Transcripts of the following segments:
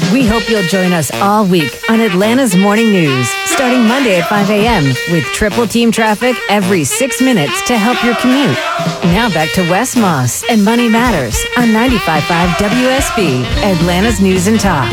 We hope you'll join us all week on Atlanta's Morning News, starting Monday at 5 a.m. with triple team traffic every 6 minutes to help your commute. Now back to Wes Moss and Money Matters on 95.5 WSB, Atlanta's News and Talk.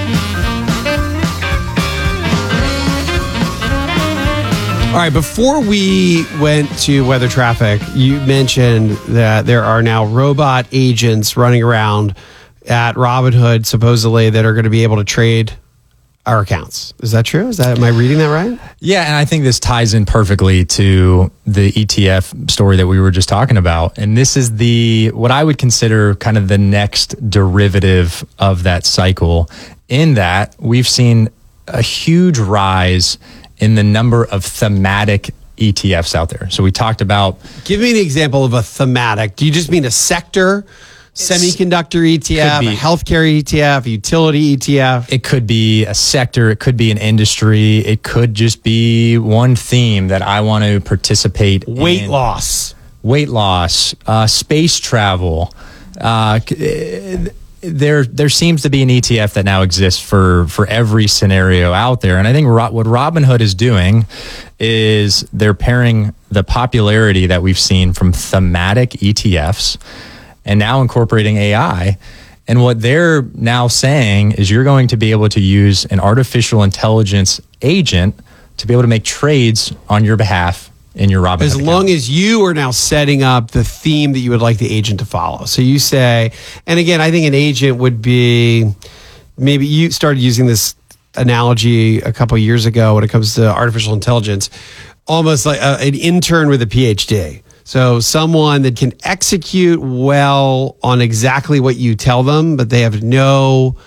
All right, before we went to weather traffic, you mentioned that there are now robot agents running around at Robinhood, supposedly, that are going to be able to trade our accounts. Is that true? Am I reading that right? Yeah, and I think this ties in perfectly to the ETF story that we were just talking about. And this is what I would consider kind of the next derivative of that cycle, in that we've seen a huge rise in the number of thematic ETFs out there. So we talked about... Give me an example of a thematic. Do you just mean a sector? Semiconductor ETF, a healthcare ETF, a utility ETF? It could be a sector. It could be an industry. It could just be one theme that I want to participate in. Weight loss, space travel. There seems to be an ETF that now exists for every scenario out there. And I think what Robinhood is doing is they're pairing the popularity that we've seen from thematic ETFs and now incorporating AI. And what they're now saying is you're going to be able to use an artificial intelligence agent to be able to make trades on your behalf in your Robinhood account. As long as you are now setting up the theme that you would like the agent to follow. So you say, and again, I think an agent would be, maybe you started using this analogy a couple of years ago when it comes to artificial intelligence, almost like an intern with a PhD. So someone that can execute well on exactly what you tell them, but they have no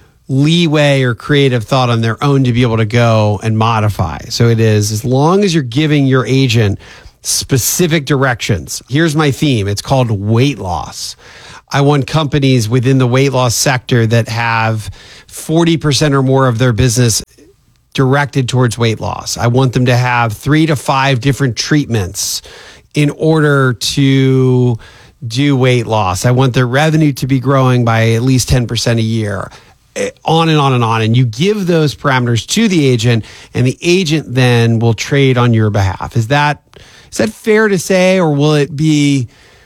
leeway or creative thought on their own to be able to go and modify. So it is, as long as you're giving your agent specific directions. Here's my theme. It's called weight loss. I want companies within the weight loss sector that have 40% or more of their business directed towards weight loss. I want them to have 3 to 5 different treatments in order to do weight loss. I want their revenue to be growing by at least 10% a year. On and on and on. And you give those parameters to the agent, and the agent then will trade on your behalf. Is that fair to say, or will it be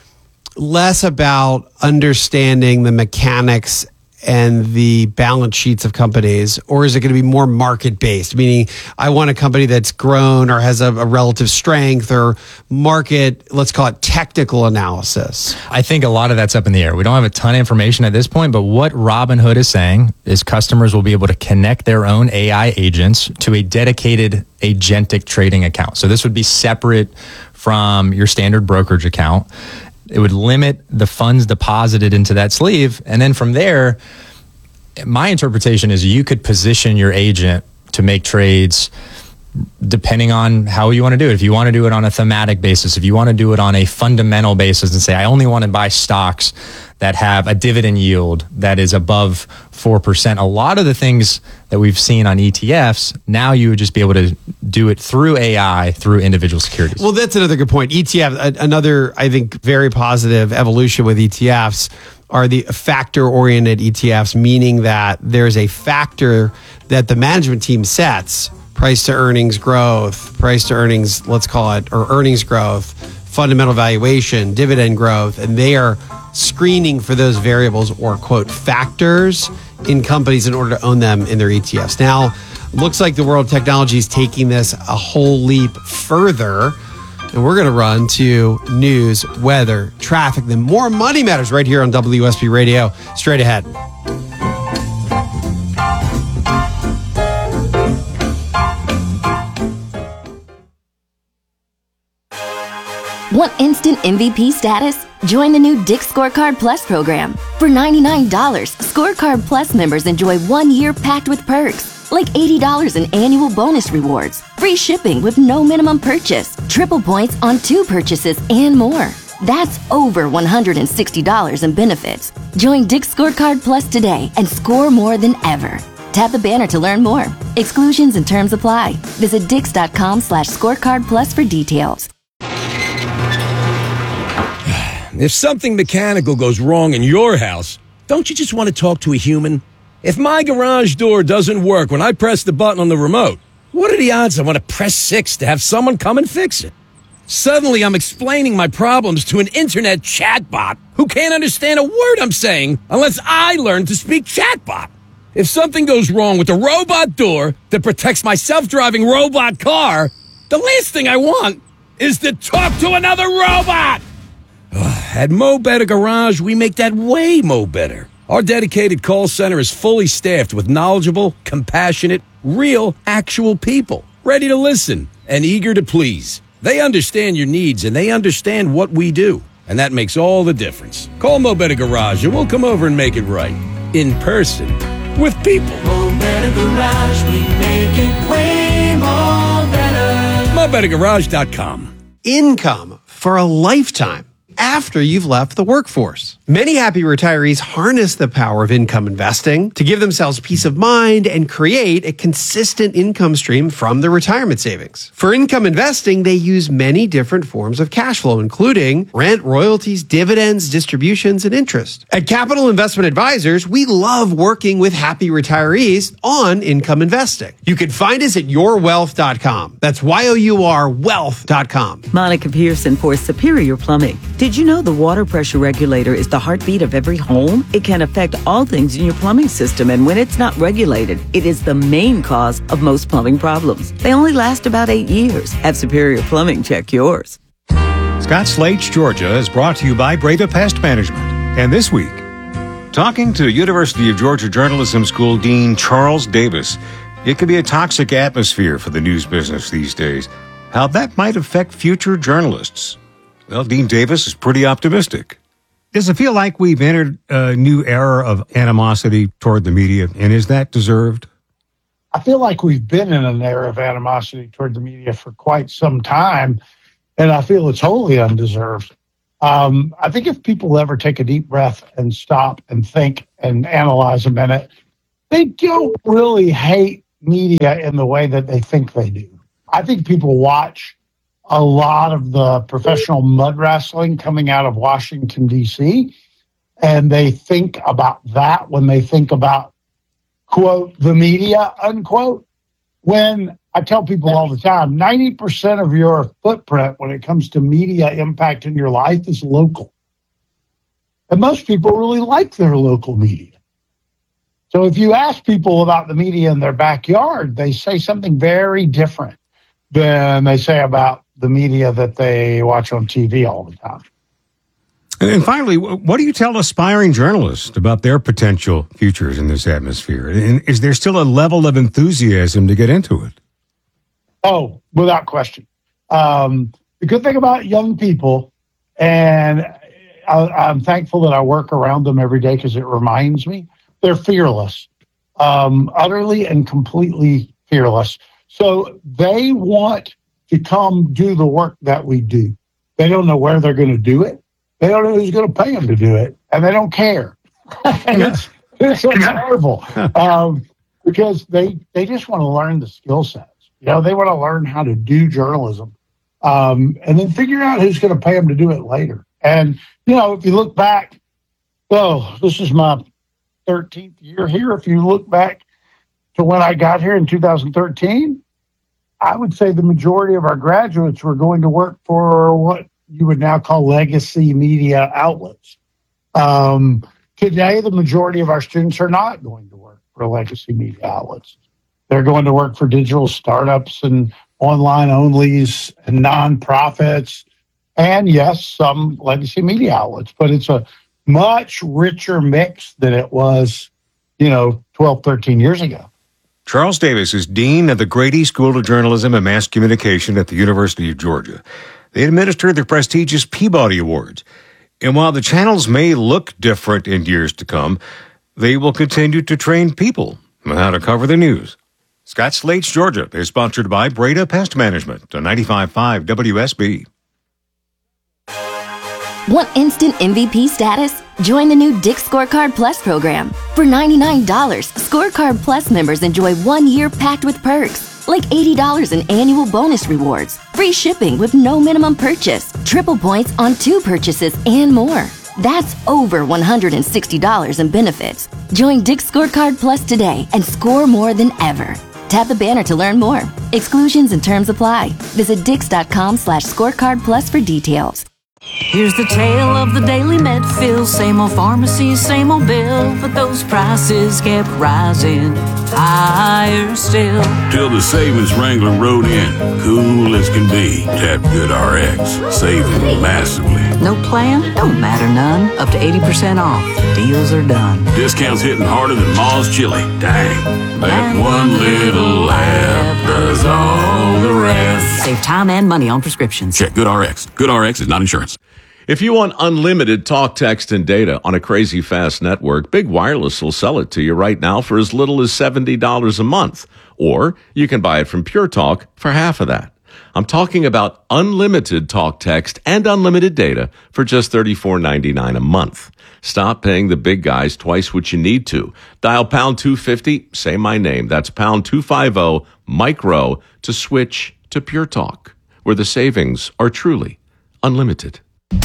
less about understanding the mechanics and the balance sheets of companies, or is it going to be more market-based? Meaning, I want a company that's grown or has a relative strength, or market, let's call it technical analysis. I think a lot of that's up in the air. We don't have a ton of information at this point, but what Robinhood is saying is customers will be able to connect their own AI agents to a dedicated agentic trading account. So this would be separate from your standard brokerage account. It would limit the funds deposited into that sleeve. And then from there, my interpretation is you could position your agent to make trades depending on how you want to do it. If you want to do it on a thematic basis, if you want to do it on a fundamental basis and say, I only want to buy stocks that have a dividend yield that is above 4%. A lot of the things that we've seen on ETFs, now you would just be able to do it through AI, through individual securities. Well, that's another good point. ETF, another, I think, very positive evolution with ETFs are the factor-oriented ETFs, meaning that there's a factor that the management team sets, price to earnings growth, price to earnings, let's call it, or earnings growth, fundamental valuation, dividend growth, and they are screening for those variables, or quote factors, in companies in order to own them in their ETFs. Now, looks like the world of technology is taking this a whole leap further, and we're going to run to news, weather, traffic, then more Money Matters right here on WSB Radio. Straight ahead. Want instant MVP status? Join the new Dick's Scorecard Plus program. For $99, Scorecard Plus members enjoy 1 year packed with perks, like $80 in annual bonus rewards, free shipping with no minimum purchase, triple points on 2 purchases, and more. That's over $160 in benefits. Join Dick's Scorecard Plus today and score more than ever. Tap the banner to learn more. Exclusions and terms apply. Visit dix.com/scorecard plus for details. If something mechanical goes wrong in your house, don't you just want to talk to a human? If my garage door doesn't work when I press the button on the remote, what are the odds I want to press 6 to have someone come and fix it? Suddenly, I'm explaining my problems to an internet chatbot who can't understand a word I'm saying unless I learn to speak chatbot. If something goes wrong with the robot door that protects my self-driving robot car, the last thing I want is to talk to another robot. At Mo Better Garage, we make that way mo better. Our dedicated call center is fully staffed with knowledgeable, compassionate, real, actual people, ready to listen and eager to please. They understand your needs and they understand what we do, and that makes all the difference. Call Mo Better Garage and we'll come over and make it right. In person, with people. Mo Better Garage, we make it way more better. MoBetterGarage.com. Income for a lifetime after you've left the workforce. Many happy retirees harness the power of income investing to give themselves peace of mind and create a consistent income stream from their retirement savings. For income investing, they use many different forms of cash flow, including rent, royalties, dividends, distributions, and interest. At Capital Investment Advisors, we love working with happy retirees on income investing. You can find us at yourwealth.com. That's YOUR wealth.com. Monica Pearson for Superior Plumbing. Did you know the water pressure regulator is the heartbeat of every home? It can affect all things in your plumbing system, and when it's not regulated, it is the main cause of most plumbing problems. They only last about 8 years. Have Superior Plumbing check yours. Scott Slate's Georgia is brought to you by Breda Pest Management. And this week, talking to University of Georgia Journalism School Dean Charles Davis, it can be a toxic atmosphere for the news business these days. How that might affect future journalists. Well, Dean Davis is pretty optimistic. Does it feel like we've entered a new era of animosity toward the media, and is that deserved? I feel like we've been in an era of animosity toward the media for quite some time, and I feel it's wholly undeserved. I think if people ever take a deep breath and stop and think and analyze a minute, they don't really hate media in the way that they think they do. I think people watch a lot of the professional mud wrestling coming out of Washington, D.C., and they think about that when they think about, quote, the media, unquote. When I tell people all the time, 90% of your footprint when it comes to media impact in your life is local. And most people really like their local media. So if you ask people about the media in their backyard, they say something very different than they say about the media that they watch on TV all the time. And finally, what do you tell aspiring journalists about their potential futures in this atmosphere? And is there still a level of enthusiasm to get into it? Oh, without question. The good thing about young people, and I'm thankful that I work around them every day because it reminds me, they're fearless, utterly and completely fearless. So they want to come do the work that we do. They don't know where they're going to do it. They don't know who's going to pay them to do it, and they don't care. And it's terrible because they just want to learn the skill sets. You know, they want to learn how to do journalism, and then figure out who's going to pay them to do it later. And you know, if you look back, well, this is my 13th year here. If you look back to when I got here in 2013. I would say the majority of our graduates were going to work for what you would now call legacy media outlets. Today, the majority of our students are not going to work for legacy media outlets. They're going to work for digital startups and online onlys and nonprofits, and yes, some legacy media outlets. But it's a much richer mix than it was, 12, 13 years ago. Charles Davis is Dean of the Grady School of Journalism and Mass Communication at the University of Georgia. They administer the prestigious Peabody Awards. And while the channels may look different in years to come, they will continue to train people on how to cover the news. Scott Slate's Georgia is sponsored by Breda Pest Management on 95.5 WSB. Want instant MVP status? Join the new Dick's Scorecard Plus program. For $99, Scorecard Plus members enjoy 1 year packed with perks, like $80 in annual bonus rewards, free shipping with no minimum purchase, triple points on 2 purchases, and more. That's over $160 in benefits. Join Dick's Scorecard Plus today and score more than ever. Tap the banner to learn more. Exclusions and terms apply. Visit dix.com/scorecard plus for details. Here's the tale of the daily Medfill. Same old pharmacy, same old bill, but those prices kept rising higher still. Till the savings wrangler rode in, cool as can be. Tap GoodRx, saving massively. No plan? Don't matter none. Up to 80% off. Deals are done. Discounts hitting harder than Ma's chili. Dang. That one little app does all the rest. Save time and money on prescriptions. Check GoodRx. GoodRx is not insurance. If you want unlimited talk, text, and data on a crazy fast network, Big Wireless will sell it to you right now for as little as $70 a month. Or you can buy it from Pure Talk for half of that. I'm talking about unlimited talk, text, and unlimited data for just $34.99 a month. Stop paying the big guys twice what you need to. Dial pound 250, say my name. That's pound 250 micro to switch to Pure Talk, where the savings are truly unlimited.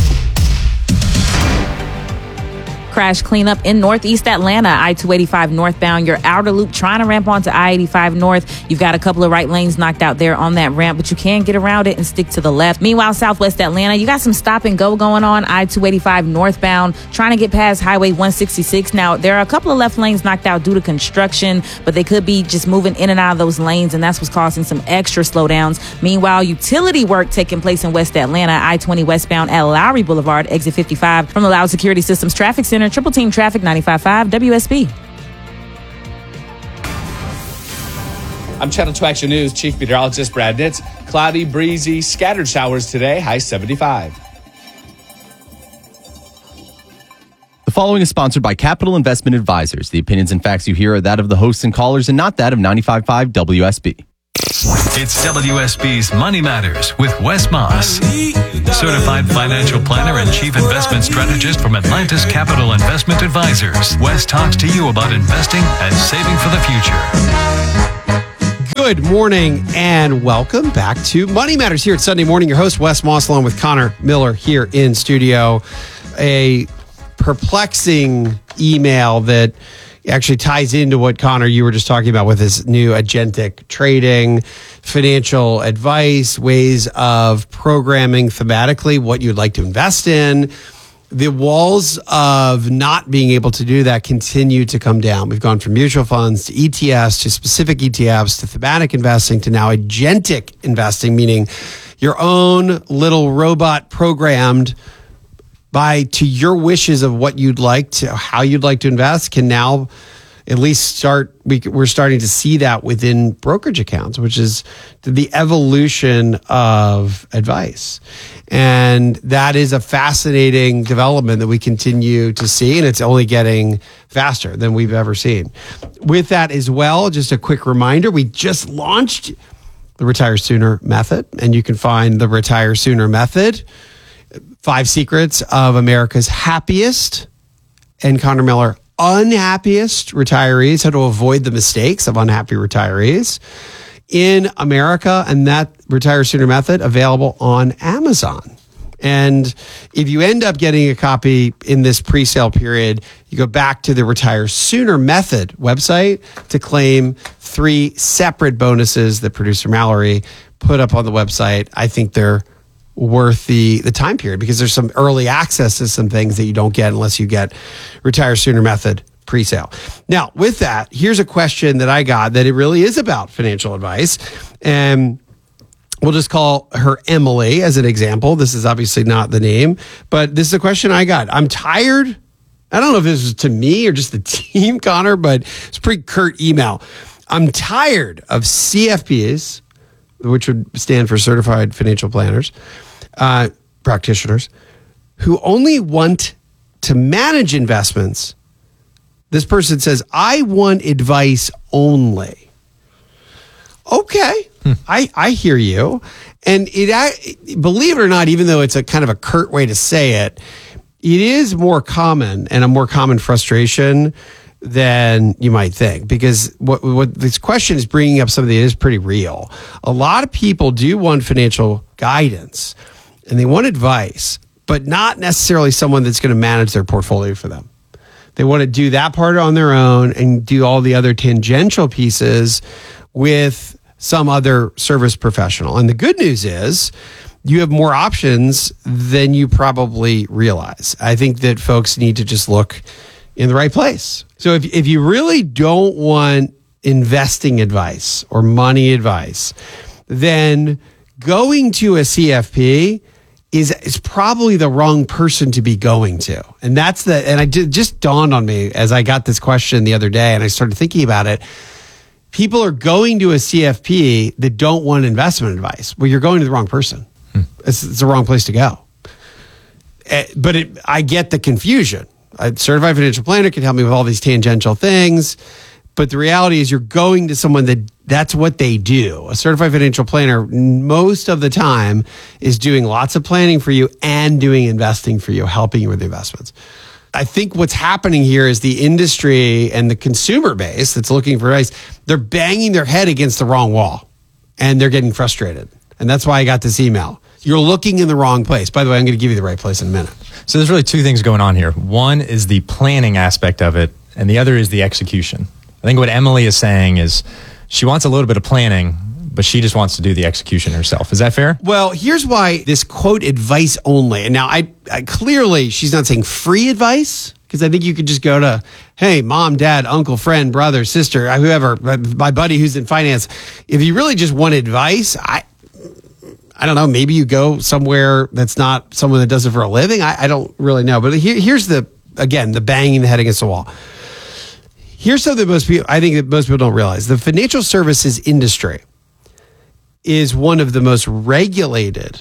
Crash cleanup in Northeast Atlanta, I-285 northbound. Your outer loop trying to ramp onto I-85 north. You've got a couple of right lanes knocked out there on that ramp, but you can get around it and stick to the left. Meanwhile, Southwest Atlanta, you got some stop and go going on I-285 northbound, trying to get past Highway 166. Now, there are a couple of left lanes knocked out due to construction, but they could be just moving in and out of those lanes, and that's what's causing some extra slowdowns. Meanwhile, utility work taking place in West Atlanta, I-20 westbound at Lowry Boulevard, exit 55 from the Loud Security Systems Traffic Center. Triple Team Traffic 95.5 WSB. I'm Channel 2 Action News Chief Meteorologist Brad Nitz. Cloudy, breezy, scattered showers today, high 75. The following is sponsored by Capital Investment Advisors. The opinions and facts you hear are that of the hosts and callers and not that of 95.5 WSB. It's WSB's Money Matters with Wes Moss, certified financial planner and chief investment strategist from Atlantis Capital Investment Advisors. Wes talks to you about investing and saving for the future. Good morning and welcome back to Money Matters here at Sunday morning. Your host, Wes Moss, along with Connor Miller here in studio. A perplexing email that actually ties into what, Connor, you were just talking about with this new agentic trading, financial advice, ways of programming thematically what you'd like to invest in. The walls of not being able to do that continue to come down. We've gone from mutual funds to ETFs to specific ETFs to thematic investing to now agentic investing, meaning your own little robot programmed to your wishes of what you'd like to, how you'd like to invest, can now at least we're starting to see that within brokerage accounts, which is the evolution of advice. And that is a fascinating development that we continue to see, and it's only getting faster than we've ever seen. With that as well, just a quick reminder, we just launched the Retire Sooner Method, and you can find the Retire Sooner Method, 5 Secrets of America's Happiest and Connor Miller Unhappiest Retirees, how to avoid the mistakes of unhappy retirees in America. And that Retire Sooner Method available on Amazon. And if you end up getting a copy in this pre-sale period, you go back to the Retire Sooner Method website to claim 3 separate bonuses that producer Mallory put up on the website. I think they're worth the time period because there's some early access to some things that you don't get unless you get Retire Sooner Method pre-sale. Now, with that, here's a question that I got that it really is about financial advice. And we'll just call her Emily as an example. This is obviously not the name, but this is a question I got. I'm tired. I don't know if this is to me or just the team, Connor, but it's a pretty curt email. I'm tired of CFPs, which would stand for Certified Financial Planners, practitioners, who only want to manage investments. This person says, I want advice only. Okay, I hear you. And believe it or not, even though it's a kind of a curt way to say it, it is more common and a more common frustration than you might think, because what this question is bringing up something that is pretty real. A lot of people do want financial guidance and they want advice, but not necessarily someone that's going to manage their portfolio for them. They want to do that part on their own and do all the other tangential pieces with some other service professional. And the good news is you have more options than you probably realize. I think that folks need to just look in the right place. So if you really don't want investing advice or money advice, then going to a CFP is probably the wrong person to be going to. And it just dawned on me as I got this question the other day and I started thinking about it. People are going to a CFP that don't want investment advice. Well, you're going to the wrong person. It's the wrong place to go. But I get the confusion. A certified financial planner can help me with all these tangential things. But the reality is you're going to someone that's what they do. A certified financial planner, most of the time, is doing lots of planning for you and doing investing for you, helping you with investments. I think what's happening here is the industry and the consumer base that's looking for advice, they're banging their head against the wrong wall and they're getting frustrated. And that's why I got this email. You're looking in the wrong place. By the way, I'm going to give you the right place in a minute. So there's really two things going on here. One is the planning aspect of it, and the other is the execution. I think what Emily is saying is she wants a little bit of planning, but she just wants to do the execution herself. Is that fair? Well, here's why this quote advice only. And now I clearly she's not saying free advice, because I think you could just go to, hey, mom, dad, uncle, friend, brother, sister, whoever, my buddy who's in finance. If you really just want advice, I don't know, maybe you go somewhere that's not someone that does it for a living. I don't really know. But here's the banging the head against the wall. Here's something I think that most people don't realize. The financial services industry is one of the most regulated,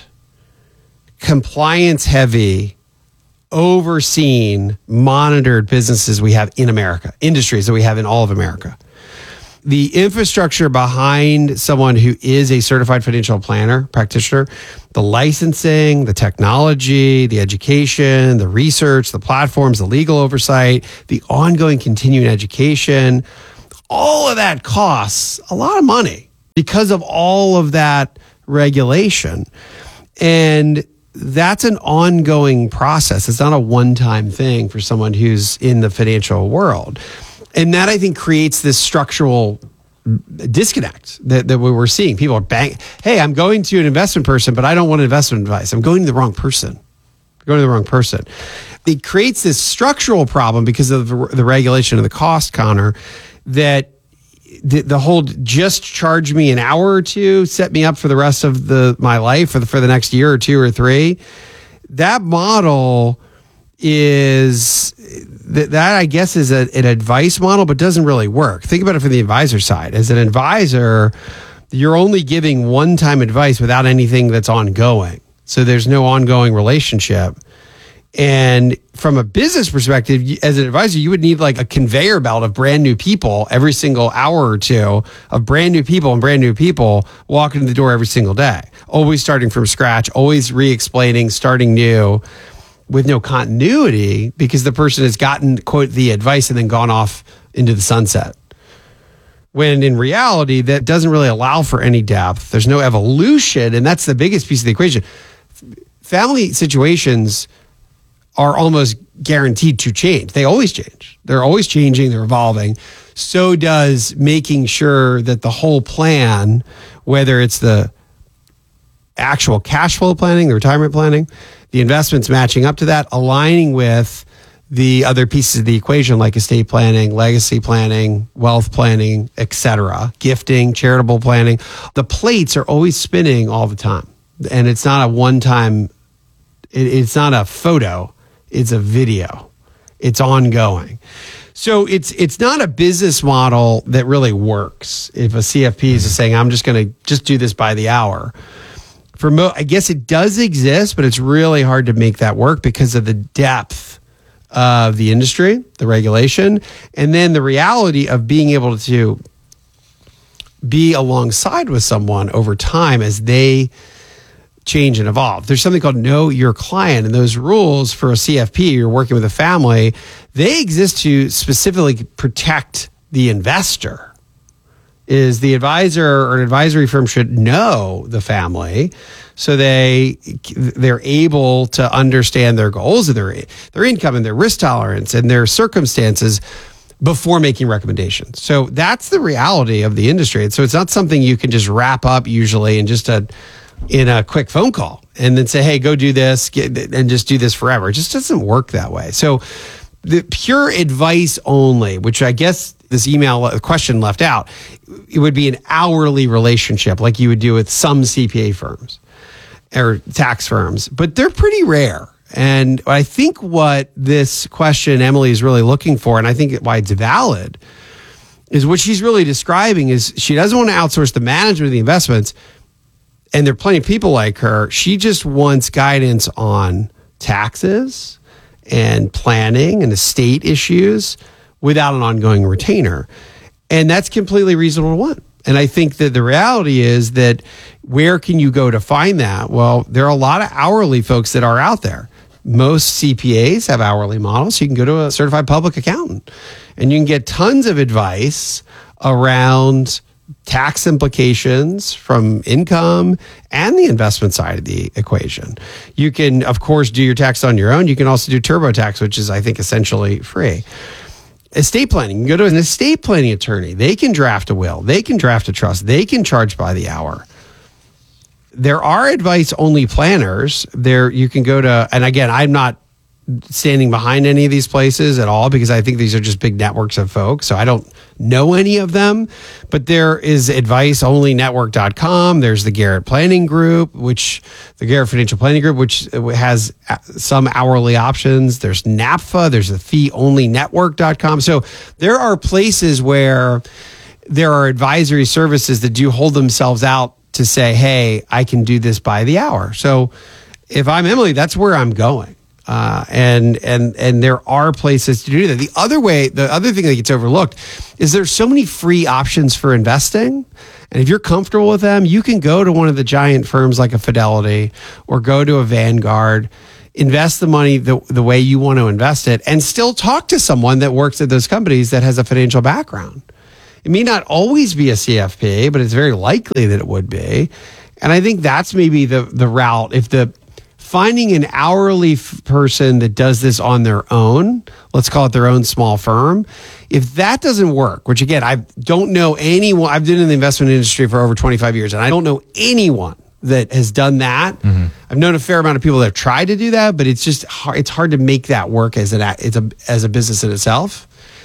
compliance-heavy, overseen, monitored businesses we have in America, industries that we have in all of America. The infrastructure behind someone who is a certified financial planner, practitioner, the licensing, the technology, the education, the research, the platforms, the legal oversight, the ongoing continuing education, all of that costs a lot of money because of all of that regulation. And that's an ongoing process. It's not a one-time thing for someone who's in the financial world. And that, I think, creates this structural disconnect that we're seeing. People are hey, I'm going to an investment person, but I don't want investment advice. I'm going to the wrong person. It creates this structural problem because of the regulation of the cost, Connor, that the whole just charge me an hour or two, set me up for the rest of my life for the next year or two or three. That model is that I guess is an advice model, but doesn't really work. Think about it from the advisor side. As an advisor, you're only giving one-time advice without anything that's ongoing. So there's no ongoing relationship. And from a business perspective, as an advisor, you would need like a conveyor belt of brand new people every single hour or two of brand new people walking in the door every single day, always starting from scratch, always re-explaining, starting new, with no continuity because the person has gotten, quote, the advice and then gone off into the sunset. When in reality, that doesn't really allow for any depth. There's no evolution, and that's the biggest piece of the equation. Family situations are almost guaranteed to change. They always change. They're always changing. They're evolving. So does making sure that the whole plan, whether it's the actual cash flow planning, the retirement planning, the investments matching up to that, aligning with the other pieces of the equation like estate planning, legacy planning, wealth planning, etc., gifting, charitable planning. The plates are always spinning all the time. And it's not a one-time, it's not a photo, it's a video. It's ongoing. So it's not a business model that really works. If a CFP is saying, I'm just going to just do this by the hour. I guess it does exist, but it's really hard to make that work because of the depth of the industry, the regulation, and then the reality of being able to be alongside with someone over time as they change and evolve. There's something called Know Your Client, and those rules for a CFP, you're working with a family, they exist to specifically protect the investor. is the advisor or an advisory firm should know the family so they're able to understand their goals and their income and their risk tolerance and their circumstances before making recommendations. So that's the reality of the industry. And so it's not something you can just wrap up usually in a quick phone call and then say, hey, go do this and just do this forever. It just doesn't work that way. So the pure advice only, which I guess this email question left out, it would be an hourly relationship like you would do with some CPA firms or tax firms, but they're pretty rare. And I think what this question Emily is really looking for, and I think why it's valid, is what she's really describing is she doesn't want to outsource the management of the investments. And there are plenty of people like her. She just wants guidance on taxes and planning and estate issues without an ongoing retainer. And that's completely reasonable to want. And I think that the reality is that where can you go to find that? Well, there are a lot of hourly folks that are out there. Most CPAs have hourly models. You can go to a certified public accountant and you can get tons of advice around tax implications from income and the investment side of the equation. You can, of course, do your tax on your own. You can also do TurboTax, which is, I think, essentially free. Estate planning, you can go to an estate planning attorney. They can draft a will. They can draft a trust. They can charge by the hour. There are advice-only planners. There you can go to, and again, I'm not standing behind any of these places at all because I think these are just big networks of folks. So I don't know any of them, but there is adviceonlynetwork.com. There's the Garrett Planning Group, the Garrett Financial Planning Group, which has some hourly options. There's NAPFA. There's the feeonlynetwork.com. So there are places where there are advisory services that do hold themselves out to say, hey, I can do this by the hour. So if I'm Emily, that's where I'm going. And there are places to do that. The other thing that gets overlooked is there's so many free options for investing. And if you're comfortable with them, you can go to one of the giant firms like a Fidelity or go to a Vanguard, invest the money the way you want to invest it, and still talk to someone that works at those companies that has a financial background. It may not always be a CFP, but it's very likely that it would be. And I think that's maybe the route. If finding an hourly person that does this on their own, let's call it their own small firm, if that doesn't work, which again, I don't know anyone, I've been in the investment industry for over 25 years, and I don't know anyone that has done that. Mm-hmm. I've known a fair amount of people that have tried to do that, but it's just hard, it's hard to make that work as a business in itself.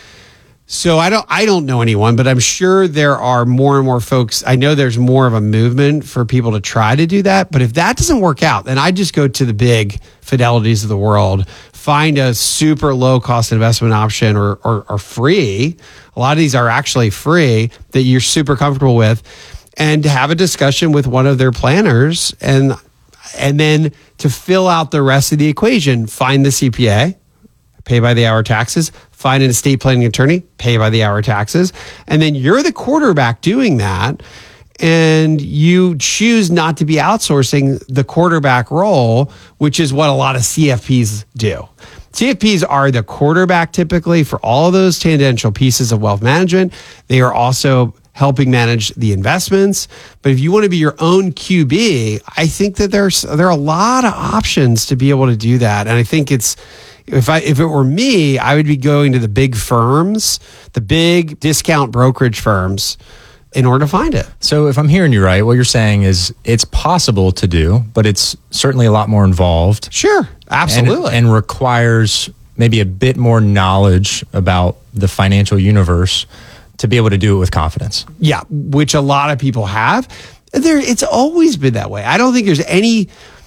So I don't know anyone, but I'm sure there are more and more folks. I know there's more of a movement for people to try to do that. But if that doesn't work out, then I just go to the big Fidelities of the world, find a super low cost investment option or free. A lot of these are actually free that you're super comfortable with, and have a discussion with one of their planners. And then to fill out the rest of the equation, find the CPA, pay by the hour taxes, find an estate planning attorney, pay by the hour taxes. And then you're the quarterback doing that. And you choose not to be outsourcing the quarterback role, which is what a lot of CFPs do. CFPs are the quarterback typically for all of those tangential pieces of wealth management. They are also helping manage the investments. But if you want to be your own QB, I think that there are a lot of options to be able to do that. And I think if it were me, I would be going to the big firms, the big discount brokerage firms, in order to find it. So if I'm hearing you right, what you're saying is it's possible to do, but it's certainly a lot more involved. Sure, absolutely. And requires maybe a bit more knowledge about the financial universe to be able to do it with confidence. Yeah, which a lot of people have. It's always been that way. I don't think there's any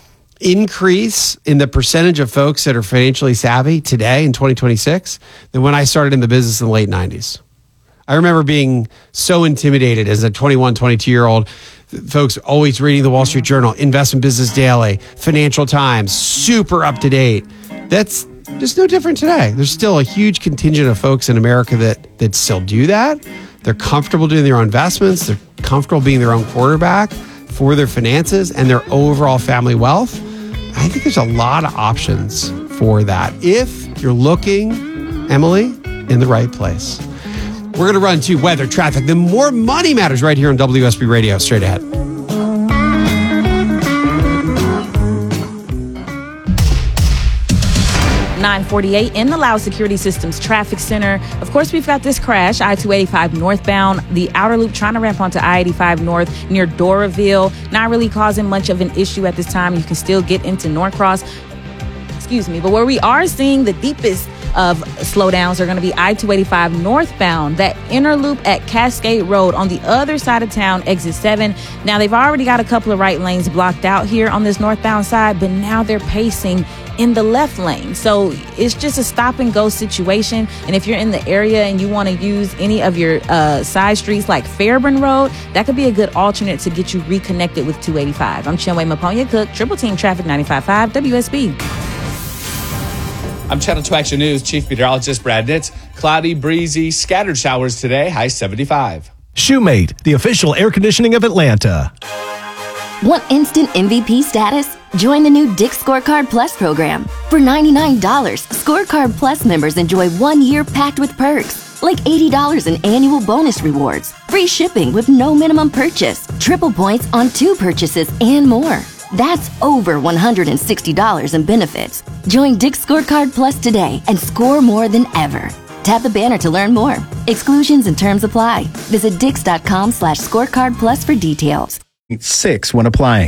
increase in the percentage of folks that are financially savvy today in 2026 than when I started in the business in the late 90s. I remember being so intimidated as a 21, 22-year-old, folks always reading the Wall Street Journal, Investment Business Daily, Financial Times, super up to date. That's just no different today. There's still a huge contingent of folks in America that still do that. They're comfortable doing their own investments. They're comfortable being their own quarterback for their finances and their overall family wealth. I think there's a lot of options for that if you're looking, Emily, in the right place. We're going to run to weather, traffic, then more Money Matters right here on WSB Radio. Straight ahead. 948 in the Loud Security Systems Traffic Center. Of course, we've got this crash, I-285 northbound, the outer loop trying to ramp onto I-85 north near Doraville. Not really causing much of an issue at this time. You can still get into Norcross. But where we are seeing the deepest of slowdowns are going to be I-285 northbound, that inner loop at Cascade Road on the other side of town, exit 7. Now, they've already got a couple of right lanes blocked out here on this northbound side, but now they're pacing in the left lane. So it's just a stop and go situation. And if you're in the area and you want to use any of your side streets like Fairburn Road, that could be a good alternate to get you reconnected with 285. I'm Chinwe Maponya Cook, Triple Team Traffic 95.5 WSB. I'm Channel 2 Action News Chief Meteorologist Brad Nitz. Cloudy, breezy, scattered showers today, high 75. Shoemate, the official air conditioning of Atlanta. Want instant MVP status? Join the new Dick's Scorecard Plus program. For $99, Scorecard Plus members enjoy 1 year packed with perks, like $80 in annual bonus rewards, free shipping with no minimum purchase, triple points on 2 purchases, and more. That's over $160 in benefits. Join Dick's Scorecard Plus today and score more than ever. Tap the banner to learn more. Exclusions and terms apply. Visit dix.com/scorecard plus for details. 6 when applying.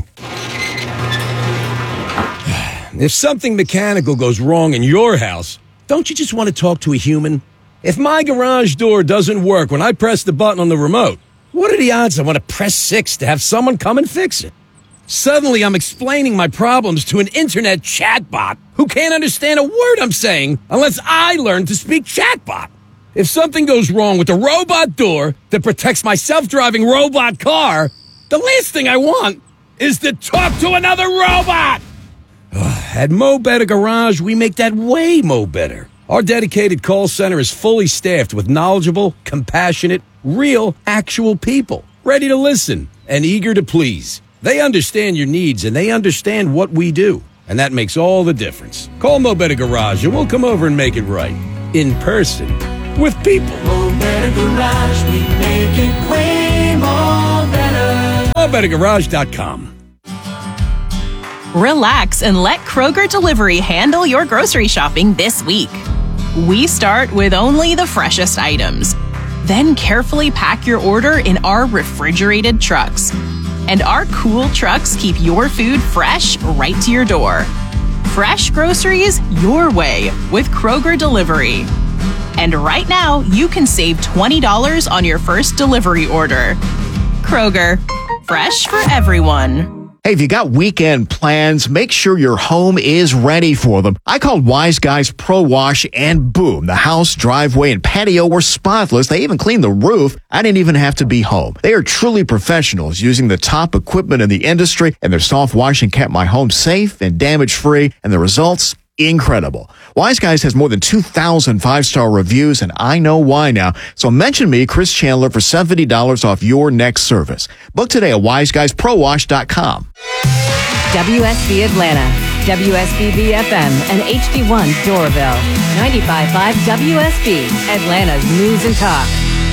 If something mechanical goes wrong in your house, don't you just want to talk to a human? If my garage door doesn't work when I press the button on the remote, what are the odds I want to press 6 to have someone come and fix it? Suddenly, I'm explaining my problems to an internet chatbot who can't understand a word I'm saying unless I learn to speak chatbot. If something goes wrong with the robot door that protects my self-driving robot car, the last thing I want is to talk to another robot. At Mo Better Garage, we make that way mo better. Our dedicated call center is fully staffed with knowledgeable, compassionate, real, actual people, ready to listen and eager to please. They understand your needs, and they understand what we do. And that makes all the difference. Call Mo Better Garage, and we'll come over and make it right. In person. With people. Mo Better Garage, we make it way more better. MoBetterGarage.com. Relax and let Kroger Delivery handle your grocery shopping this week. We start with only the freshest items. Then carefully pack your order in our refrigerated trucks. And our cool trucks keep your food fresh right to your door. Fresh groceries your way with Kroger Delivery. And right now, you can save $20 on your first delivery order. Kroger, fresh for everyone. Hey, if you got weekend plans, make sure your home is ready for them. I called Wise Guys Pro Wash and boom, the house, driveway, and patio were spotless. They even cleaned the roof. I didn't even have to be home. They are truly professionals using the top equipment in the industry, and their soft washing kept my home safe and damage-free, and the results, incredible. Wise Guys has more than 2,000 five-star reviews, and I know why now. So mention me, Chris Chandler, for $70 off your next service. Book today at wiseguysprowash.com. WSB Atlanta, WSB BFM, and HD1 Doraville. 95.5 WSB, Atlanta's News and Talk.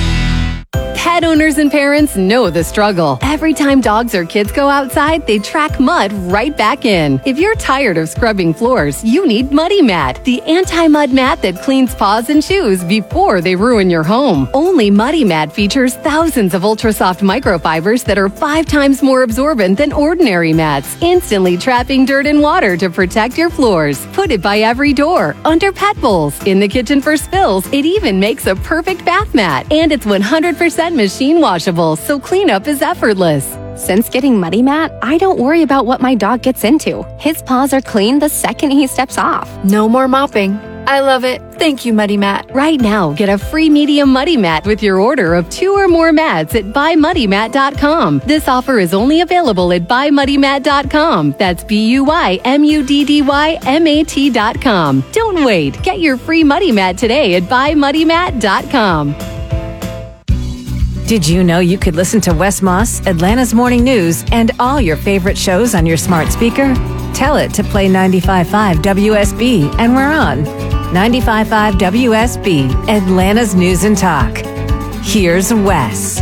Pet owners and parents know the struggle. Every time dogs or kids go outside, they track mud right back in. If you're tired of scrubbing floors, you need Muddy Mat, the anti-mud mat that cleans paws and shoes before they ruin your home. Only Muddy Mat features thousands of ultra-soft microfibers that are 5 times more absorbent than ordinary mats, instantly trapping dirt and water to protect your floors. Put it by every door, under pet bowls, in the kitchen for spills. It even makes a perfect bath mat, and it's 100% machine washable, so cleanup is effortless. Since getting Muddy Mat, I don't worry about what my dog gets into. His paws are clean the second he steps off. No more mopping. I love it. Thank you, Muddy Mat. Right now, get a free medium Muddy Mat with your order of 2 or more mats at buymuddymat.com. This offer is only available at buymuddymat.com. That's BUYMUDDYMAT.com. Don't wait. Get your free Muddy Mat today at buymuddymat.com. Did you know you could listen to Wes Moss, Atlanta's Morning News, and all your favorite shows on your smart speaker? Tell it to play 95.5 WSB, and we're on. 95.5 WSB, Atlanta's News and Talk. Here's Wes.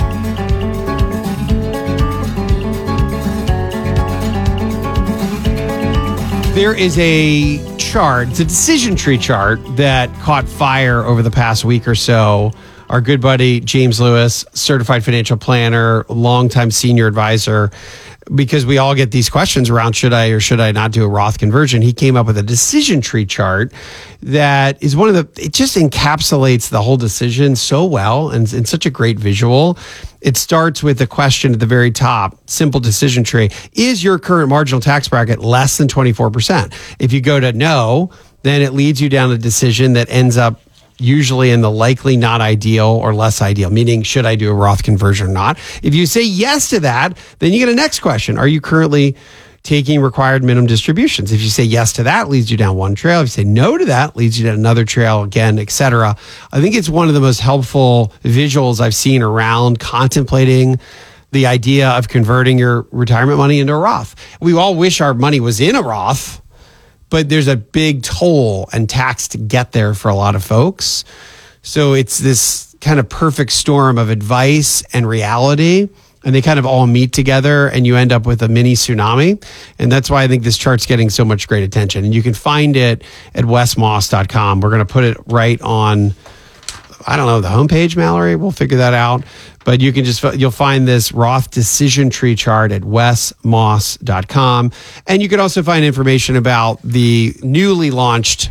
There is a chart, it's a decision tree chart that caught fire over the past week or so. Our good buddy, James Lewis, certified financial planner, longtime senior advisor, because we all get these questions around should I or should I not do a Roth conversion. He came up with a decision tree chart that is it just encapsulates the whole decision so well and in such a great visual. It starts with the question at the very top, simple decision tree. Is your current marginal tax bracket less than 24%? If you go to no, then it leads you down a decision that ends up usually in the likely not ideal or less ideal, meaning should I do a Roth conversion or not? If you say yes to that, then you get a next question. Are you currently taking required minimum distributions? If you say yes to that, leads you down one trail. If you say no to that, leads you down another trail again, etc. I think it's one of the most helpful visuals I've seen around contemplating the idea of converting your retirement money into a Roth. We all wish our money was in a Roth, but there's a big toll and tax to get there for a lot of folks. So it's this kind of perfect storm of advice and reality, and they kind of all meet together and you end up with a mini tsunami. And that's why I think this chart's getting so much great attention. And you can find it at wesmoss.com. We're going to put it right on, I don't know, the homepage, Mallory. We'll figure that out. But you can you'll find this Roth decision tree chart at wesmoss.com. And you can also find information about the newly launched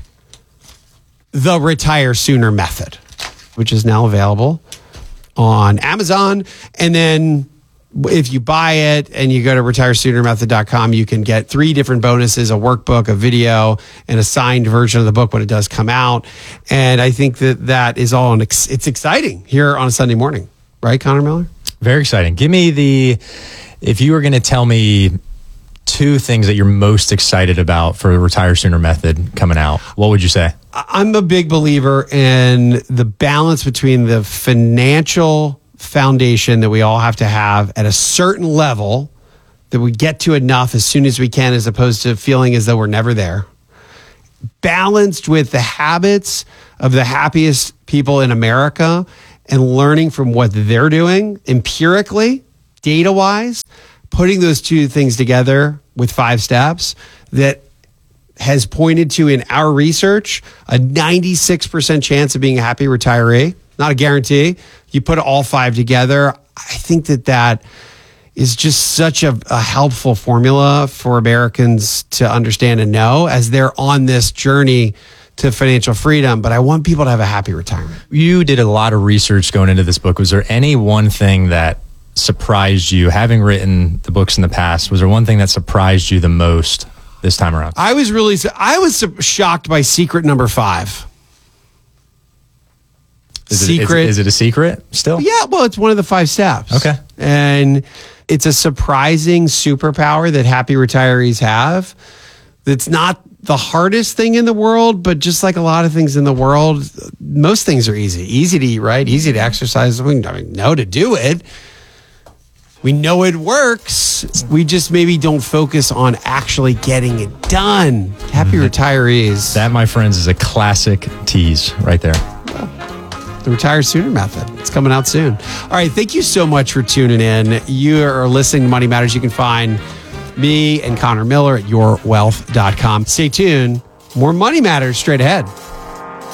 The Retire Sooner Method, which is now available on Amazon. And then if you buy it and you go to retiresoonermethod.com, you can get 3 different bonuses, a workbook, a video, and a signed version of the book when it does come out. And I think that is all, it's exciting here on a Sunday morning. Right, Connor Miller? Very exciting. Give me if you were going to tell me 2 things that you're most excited about for the Retire Sooner Method coming out, what would you say? I'm a big believer in the balance between the financial foundation that we all have to have at a certain level that we get to enough as soon as we can, as opposed to feeling as though we're never there, balanced with the habits of the happiest people in America and learning from what they're doing empirically, data-wise, putting those 2 things together with 5 steps that has pointed to, in our research, a 96% chance of being a happy retiree. Not a guarantee. You put all 5 together, I think that is just such a helpful formula for Americans to understand and know as they're on this journey to financial freedom. But I want people to have a happy retirement. You did a lot of research going into this book. Was there any one thing that surprised you, having written the books in the past? Was there one thing that surprised you the most this time around? I was shocked by secret number 5. Is it a secret still? Yeah, well, it's one of the 5 steps. Okay. And it's a surprising superpower that happy retirees have. It's not the hardest thing in the world, but just like a lot of things in the world, most things are easy. Easy to eat right, easy to exercise. We know to do it. We know it works. We just maybe don't focus on actually getting it done. Happy retirees. That, my friends, is a classic tease right there. The Retire Sooner Method. It's coming out soon. All right. Thank you so much for tuning in. You are listening to Money Matters. You can find me and Connor Miller at yourwealth.com. Stay tuned. More Money Matters straight ahead.